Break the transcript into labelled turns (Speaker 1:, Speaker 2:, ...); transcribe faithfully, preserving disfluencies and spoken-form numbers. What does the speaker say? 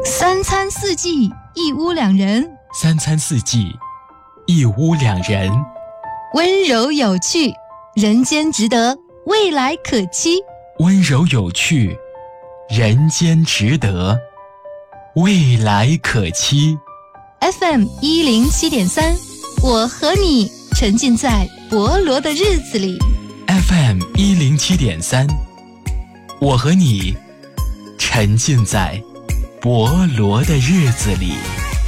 Speaker 1: 三餐四季，一屋两人。
Speaker 2: 三餐四季，一屋两人。
Speaker 1: 温柔有趣，人间值得，未来可期。
Speaker 2: 温柔有趣，人间值得，未来可期。
Speaker 1: F M 一零七点三，我和你沉浸在博罗的日子里。
Speaker 2: F M 一零七点三，我和你沉浸在博罗的日子里。